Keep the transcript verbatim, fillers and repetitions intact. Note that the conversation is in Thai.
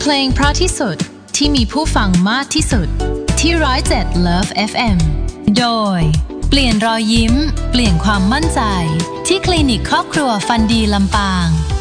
ลงเพราะที่สุดที่มีผู้ฟังมากที่สุดที่หนึ่งศูนย์เจ็ด Love เอฟ เอ็ม โดยเปลี่ยนรอยยิ้มเปลี่ยนความมั่นใจที่คลินิกครอบครัวฟันดีลำปาง